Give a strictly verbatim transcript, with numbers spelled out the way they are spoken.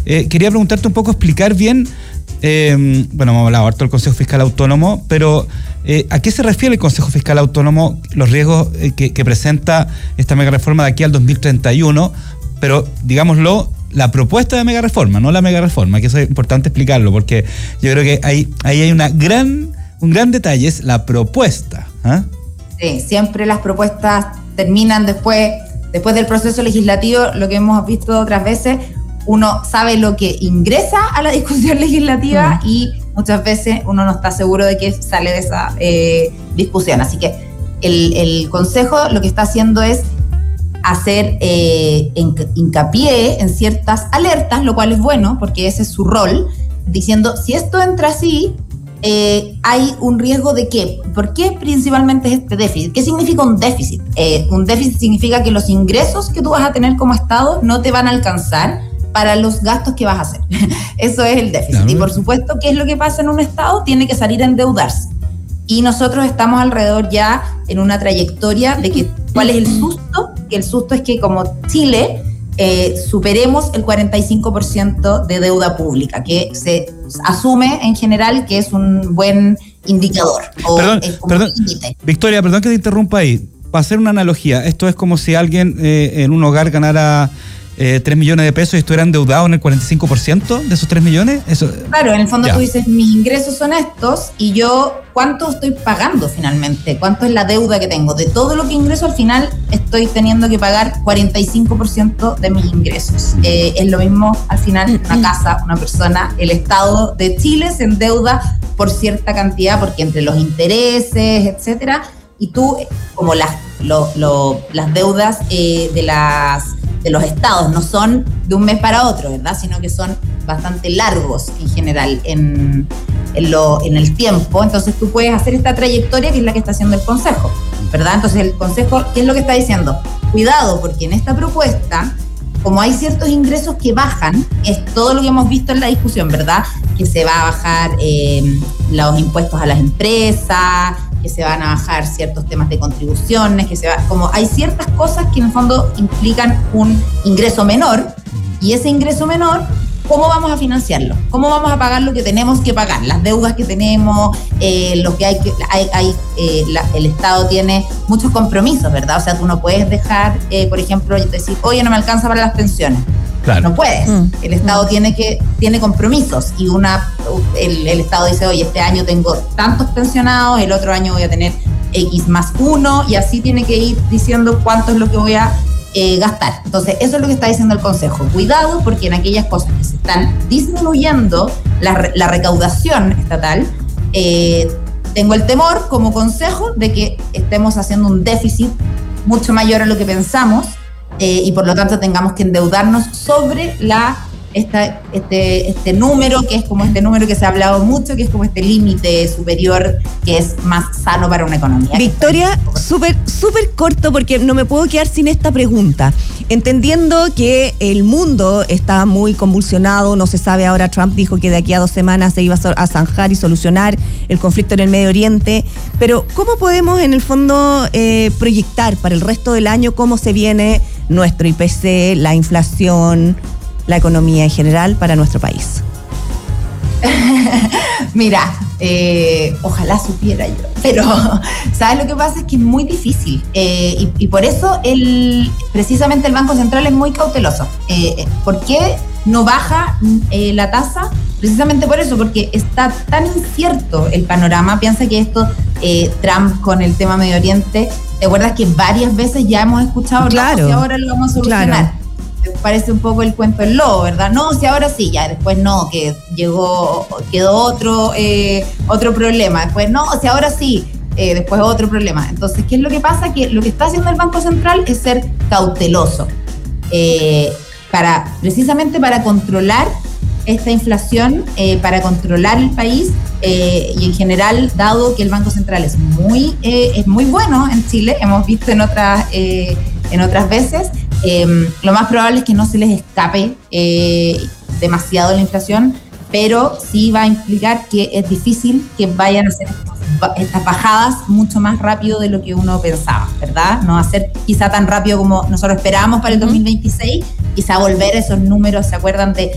Eh, quería preguntarte un poco, explicar bien, eh, bueno, hemos hablado harto del Consejo Fiscal Autónomo, pero eh, ¿a qué se refiere el Consejo Fiscal Autónomo, los riesgos eh, que, que presenta esta mega reforma de aquí al dos mil treinta y uno? Pero, digámoslo, la propuesta de mega reforma, no la mega reforma, que eso es importante explicarlo, porque yo creo que ahí, ahí hay una gran, un gran detalle, es la propuesta. ¿eh? Sí, siempre las propuestas terminan después, después del proceso legislativo, lo que hemos visto otras veces, uno sabe lo que ingresa a la discusión legislativa uh-huh. y muchas veces uno no está seguro de qué sale de esa eh, discusión. Así que el, el Consejo lo que está haciendo es hacer eh, hincapié en ciertas alertas, lo cual es bueno porque ese es su rol, diciendo si esto entra así, eh, hay un riesgo de qué. ¿Por qué principalmente es este déficit? ¿Qué significa un déficit? Eh, un déficit significa que los ingresos que tú vas a tener como Estado no te van a alcanzar para los gastos que vas a hacer. Eso es el déficit. Claro. Y por supuesto, ¿qué es lo que pasa en un Estado? Tiene que salir a endeudarse. Y nosotros estamos alrededor ya en una trayectoria de que ¿cuál es el susto? Que el susto es que como Chile eh, superemos el cuarenta y cinco por ciento de deuda pública, que se asume en general que es un buen indicador. O perdón, es como perdón, Victoria, perdón que te interrumpa ahí. Para hacer una analogía, esto es como si alguien eh, en un hogar ganara Eh, tres millones de pesos y estuviera endeudado en el cuarenta y cinco por ciento de esos tres millones. Eso, claro, en el fondo ya. Tú dices, mis ingresos son estos y yo, ¿cuánto estoy pagando finalmente? ¿Cuánto es la deuda que tengo? De todo lo que ingreso al final estoy teniendo que pagar cuarenta y cinco por ciento de mis ingresos. Eh, es lo mismo al final una casa, una persona, el Estado de Chile se endeuda por cierta cantidad porque entre los intereses, etcétera, y tú, como las, lo, lo, las deudas eh, de las de los estados no son de un mes para otro, ¿verdad? Sino que son bastante largos en general en, en, lo, en el tiempo. Entonces tú puedes hacer esta trayectoria que es la que está haciendo el Consejo, ¿verdad? Entonces el Consejo, ¿qué es lo que está diciendo? Cuidado, porque en esta propuesta, como hay ciertos ingresos que bajan, es todo lo que hemos visto en la discusión, ¿verdad? Que se va a bajar eh, los impuestos a las empresas, que se van a bajar ciertos temas de contribuciones, que se va, como hay ciertas cosas que en el fondo implican un ingreso menor, y ese ingreso menor, ¿cómo vamos a financiarlo? ¿Cómo vamos a pagar lo que tenemos que pagar? Las deudas que tenemos, eh, lo que hay que, hay, hay eh, la, el Estado tiene muchos compromisos, ¿verdad? O sea, tú no puedes dejar, eh, por ejemplo, decir, oye, no me alcanza para las pensiones. Claro. No puedes. Mm. El Estado mm. tiene que tiene compromisos y una el, el Estado dice, oye, este año tengo tantos pensionados, el otro año voy a tener X más uno, y así tiene que ir diciendo cuánto es lo que voy a eh, gastar. Entonces, eso es lo que está diciendo el Consejo. Cuidado, porque en aquellas cosas que se están disminuyendo la, la recaudación estatal, eh, tengo el temor como Consejo de que estemos haciendo un déficit mucho mayor a lo que pensamos. Eh, y por lo tanto tengamos que endeudarnos sobre la esta, este, este número, que es como este número que se ha hablado mucho, que es como este límite superior que es más sano para una economía. Victoria, súper súper corto porque no me puedo quedar sin esta pregunta. Entendiendo que el mundo está muy convulsionado, no se sabe, ahora Trump dijo que de aquí a dos semanas se iba a zanjar y solucionar el conflicto en el Medio Oriente, pero ¿cómo podemos en el fondo eh, proyectar para el resto del año cómo se viene nuestro I P C, la inflación, la economía en general para nuestro país? Mira, eh, ojalá supiera yo, pero ¿sabes lo que pasa? Es que es muy difícil eh, y, y por eso el, precisamente el Banco Central es muy cauteloso. Eh, ¿Por qué no baja eh, la tasa? Precisamente por eso, porque está tan incierto el panorama. Piensa que esto, eh, Trump con el tema Medio Oriente, ¿te acuerdas que varias veces ya hemos escuchado, claro, no, si ahora lo vamos a solucionar? Claro. Parece un poco el cuento del lobo, ¿verdad? No, si ahora sí, ya después no, que llegó, quedó otro, eh, otro problema. Después no, si ahora sí, eh, después otro problema. Entonces, ¿qué es lo que pasa? Que lo que está haciendo el Banco Central es ser cauteloso, eh, para, precisamente para controlar esta inflación, eh, para controlar el país, eh, y en general, dado que el Banco Central es muy, eh, es muy bueno en Chile, hemos visto en otras, eh, en otras veces, Eh, lo más probable es que no se les escape eh, demasiado la inflación, pero sí va a implicar que es difícil que vayan a hacer estas bajadas mucho más rápido de lo que uno pensaba, ¿verdad? No va a ser quizá tan rápido como nosotros esperábamos para el dos mil veintiséis, quizá volver a esos números, ¿se acuerdan de